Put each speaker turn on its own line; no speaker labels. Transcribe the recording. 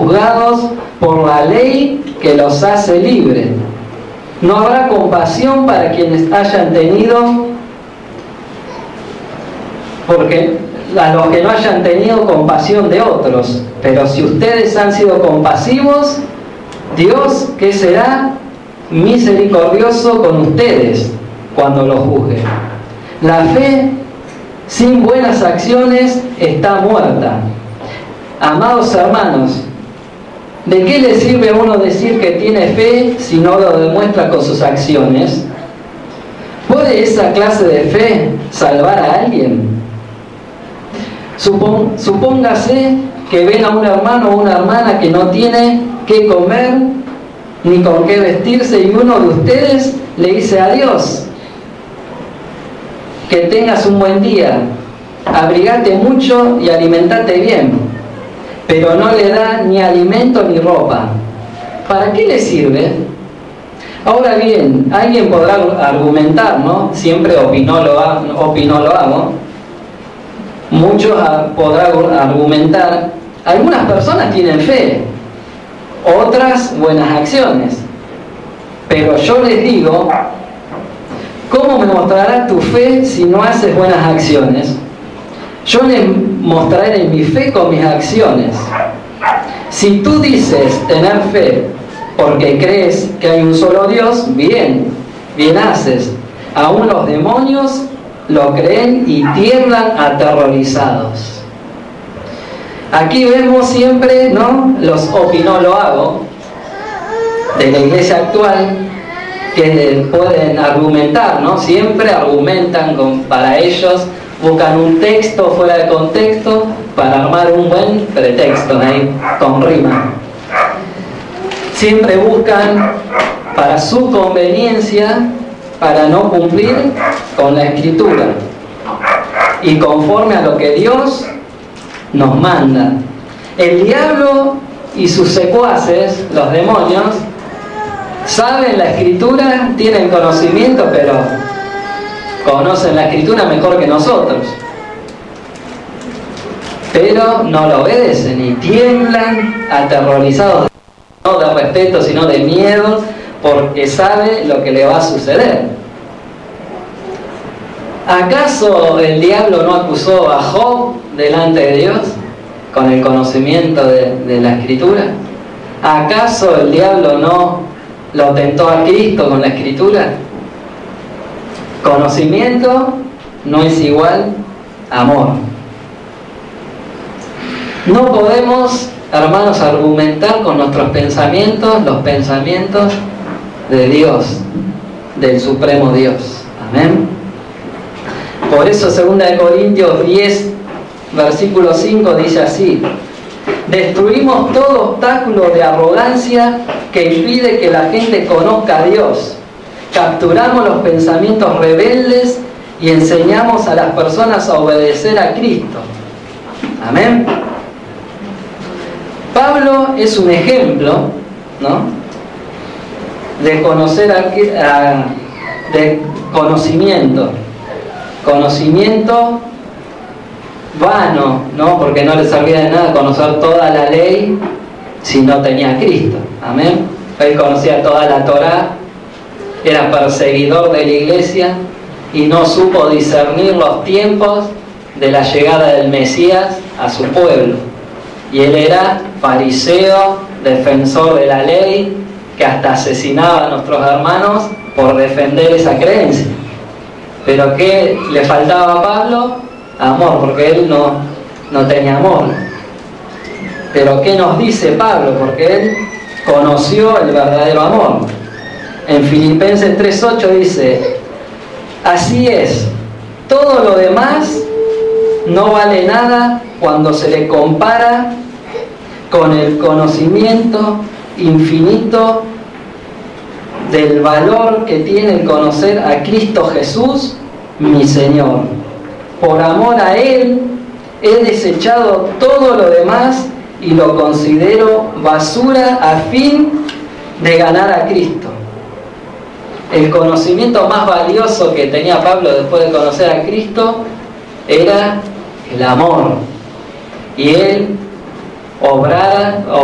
juzgados por la ley que los hace libres. No habrá compasión para quienes hayan tenido, porque a los que no hayan tenido compasión de otros. Pero si ustedes han sido compasivos, Dios, ¿qué será? Misericordioso con ustedes cuando los juzgue. La fe sin buenas acciones está muerta. Amados hermanos, ¿de qué le sirve a uno decir que tiene fe si no lo demuestra con sus acciones? ¿Puede esa clase de fe salvar a alguien? Supóngase que ven a un hermano o una hermana que no tiene qué comer ni con qué vestirse, y uno de ustedes le dice: adiós, que tengas un buen día, abrigate mucho y alimentate bien, pero no le da ni alimento ni ropa. ¿Para qué le sirve? Ahora bien, alguien podrá argumentar, ¿no? Siempre opino lo hago. Muchos podrán argumentar: algunas personas tienen fe, otras buenas acciones. Pero yo les digo, ¿cómo me mostrará tu fe si no haces buenas acciones? Yo les mostraré mi fe con mis acciones. Si tú dices tener fe porque crees que hay un solo Dios, bien haces. Aún los demonios lo creen y tiemblan aterrorizados. Aquí vemos siempre, ¿no?, los opinó lo hago de la iglesia actual, que pueden argumentar, ¿no? Siempre argumentan para ellos, buscan un texto fuera de contexto para armar un buen pretexto ahí con rima. Siempre buscan para su conveniencia, para no cumplir con la Escritura y conforme a lo que Dios nos manda. El diablo y sus secuaces, los demonios, saben la Escritura, tienen conocimiento, pero conocen la Escritura mejor que nosotros. Pero no la obedecen y tiemblan aterrorizados, no de respeto, sino de miedo, porque sabe lo que le va a suceder. ¿Acaso el diablo no acusó a Job delante de Dios con el conocimiento de la Escritura? ¿Acaso el diablo no lo tentó a Cristo con la Escritura? Conocimiento no es igual a amor. No podemos, hermanos, argumentar con nuestros pensamientos los pensamientos de Dios, del Supremo Dios. Amén. Por eso 2 Corintios 10, versículo 5 dice así: destruimos todo obstáculo de arrogancia que impide que la gente conozca a Dios. Capturamos los pensamientos rebeldes y enseñamos a las personas a obedecer a Cristo. Amén. Pablo es un ejemplo, ¿no?, de conocer de conocimiento vano, ¿no?, porque no le servía de nada conocer toda la ley si no tenía a Cristo. Amén. Él conocía toda la Torá, era perseguidor de la iglesia y no supo discernir los tiempos de la llegada del Mesías a su pueblo. Y él era fariseo, defensor de la ley, que hasta asesinaba a nuestros hermanos por defender esa creencia. Pero ¿qué le faltaba a Pablo? Amor, porque él no tenía amor. Pero ¿qué nos dice Pablo? Porque él conoció el verdadero amor. En Filipenses 3:8 dice: así es, todo lo demás no vale nada cuando se le compara con el conocimiento infinito del valor que tiene el conocer a Cristo Jesús, mi Señor. Por amor a Él he desechado todo lo demás y lo considero basura a fin de ganar a Cristo. El conocimiento más valioso que tenía Pablo después de conocer a Cristo era el amor. Y él obrara